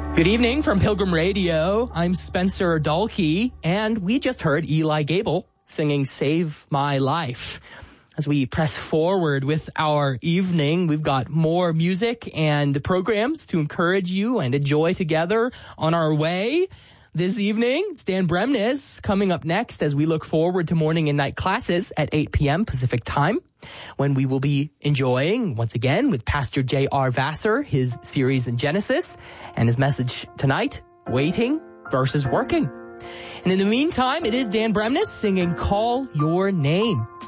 Good evening from Pilgrim Radio. I'm Spencer Dahlke, and we just heard Eli Gable singing Save My Life. As we press forward with our evening, we've got more music and programs to encourage you and enjoy together on our way. This evening, it's Dan Bremnes coming up next as we look forward to morning and night classes at 8 p.m. Pacific time, when we will be enjoying, once again, with Pastor J.R. Vassar, his series in Genesis, and his message tonight, Waiting versus Working. And in the meantime, it is Dan Bremnes singing Call Your Name.